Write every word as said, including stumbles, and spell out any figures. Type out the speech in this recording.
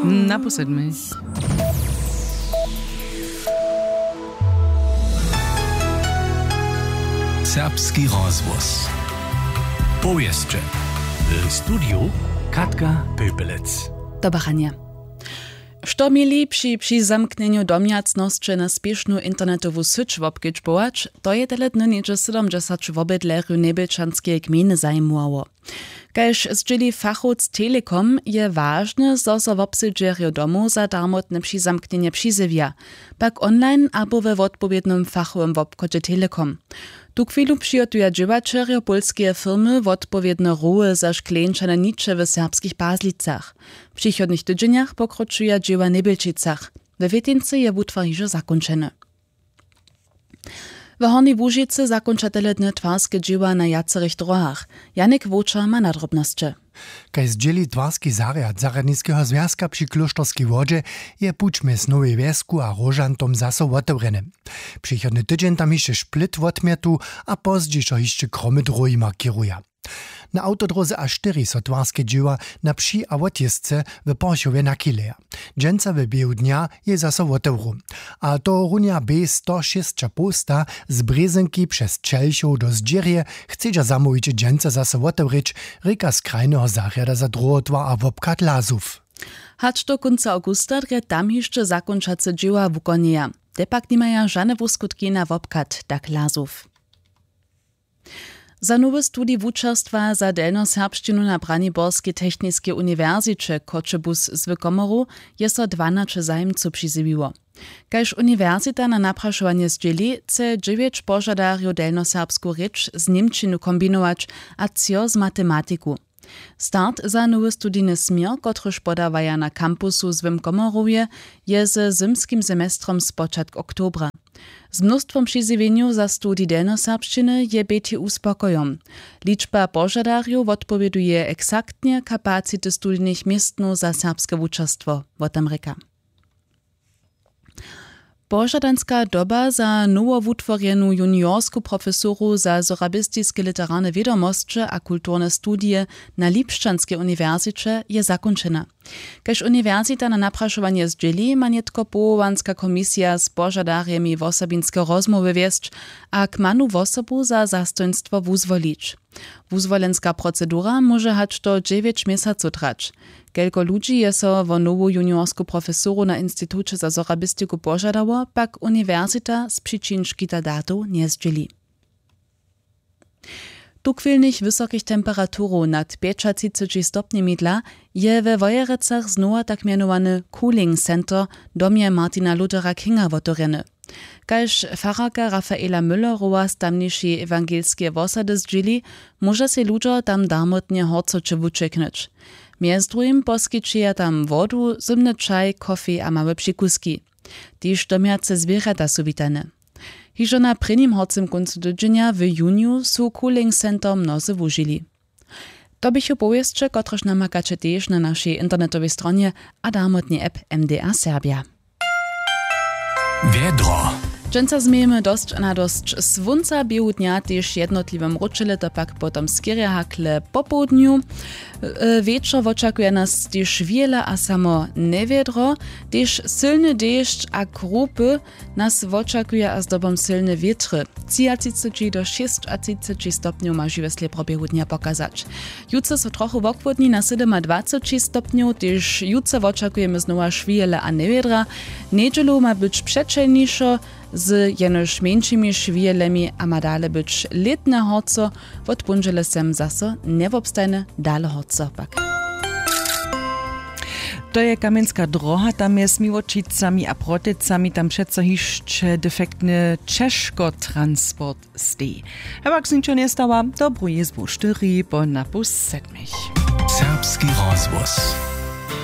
Na po sedmej. Serbski rozvoz. Powieszcze. W studiu Katka Pöpelec. Do bachania. Što mieli przy, przy zamknieniu domjacnosti na spieszną internetową syć wobkedźbować, to je teletny niedzie siedemdziesiąt wobydlerju nebylčanskiej gminy zajmowało. Kaž zdźeli fachowc Telekom je ważne, zo so wobsydźerjo domu za darmotne przy zamknienie přizywia, pak online albo we odpowiednym fachowym wobkodzie Telekom. Tu chwilu przygotuja dźěłačerjo polskie firmy w odpowiedne ruły za szkleńczane nicze w serbskich Bazlicach. W przychodnych tydzieniach pokročuja dźěła Nebylčicach. We Wietince je wutwariże zakończone. W Hornej Łužicy zakończa teletne twarskie dźěła na jacerych drogach. Janek Woča ma nadrobnosće. Kaj zdźeli twarski zariad Zaradnického związka przy Kloštorskiej wodzie je pućme z Nowej Wesku a Rožantom zaso otevřene. Przychodny tydzień tam jeszcze Split wotmietu, a pozdźišo jeszcze kromy droji markiruja. Na autodroze A cztery so twarskie dźěła na psi a wotjezdce w Poršově nakileja. Dženca w biehu dnia je zaso otevřu. A to runia B sto šest posta z Brezynki przez Čelšov do Zdźirje chcedža zamówić dženca zaso otevřić, reka z krajného zariada za druhotvar a wobkat Lazów. Hač do konca augusta dre tam jeszcze zakończace dźěła wukonieja. Tepak nimaja żadne wuskutki na wobkat tak Lazów. Za nowy studij wučerstwa za delnoserbšćinu na Braniborskiej Techniskiej Uniwersycie Kočebus z Komoru je so dwanaście zajmców přizywiło. Kaž uniwersita na napraszowanie zdźěli, chce dziewięć požadarjo delnoserbsku rěč z němčinu kombinować, a cio z matematiku. Start za nowy studijny smier, kotryž podawaja na kampusu z Komoruje, je z zimskim semestrom z początku oktobra. Z mnóstwom přizywieniu za studij delnoserbšćiny je B T U spokojom. Liczba požadarjów odpowieduje eksaktnie kapacity studijnych miestnów za serbskie wučerstwo, wotam reka. Požadanska doba za nowo wutworjenu juniorsku profesoru za sorabistiske literarne wiadomostcze a kulturne studie na Lipšćanskej uniwersycie je zakończena. Kaž uniwersita na napraszowanie zdźěli, ma netko powołanska komisja z požadarjemi wosebinske rozmowy wiesć, a k manu wosobu za zastojnstwo wuzwolić. Wuzwolenska procedura może hać do dziewięć miesaców trać. Kelko ludzi je so wo nowu juniorsku profesoru na Instytucie za sorabistiku požadało, pak uniwersita z przyczyn škita datów nie zdźěli. Tukwilnych wysokich temperaturów nad trzydzieści stopni midla je we Wojerecach znowa tak mianowany Cooling Center domie Martina Luthera Kinga wotoreny. Kaž fararka Rafaela Müllerowa z tamniejszej ewangelskiej wosady zdźěli, może się ludzie tam darmotnie horcocze wučeknyć. Między drugim poskyčeja tam wodu, zimny czaj, kofi a małe przikuski. Tyż domiace zwierzęta są witane. Hižo na prvním horcim koncu tydzienia w juniu su Cooling Center mnozy wužili. To bychu powieszcze, kotrež namakače tež na naszej internetowej stronie a darmotnie app M D A Serbia. Wiedro. Dženca zmiejemy dość na dość swunca biehu dnia tež jednotliwym ručele, to pak potom skierja hakle po południu. Wieczor oczekuje nas tež wiele a samo newiedro, tež silny deszcz a krupy nas oczekuje a zdobom silne wietry. trzydzieści do šestdesiat stopniów ma żywe pro biehu dnia pokazać. Jutro so trochu wokłodni na dwadzieścia stopniów, tež jutro oczekujemy znowa szwiele a newiedra. Niedzielu ma być przeczejniejszo, z jenož mniejszymi szwielemi a ma dale być letne horco, od punžele sem zaso nevobstajne dale horco pak. To je Kamienska droha, tam je s Miłočicami a Proticami, tam přeco hišće defektny Češko-transport stej. Hebak sinčo nestała, dobru jezbu štyri, bo na pus sedmich. Serbski rozvoz.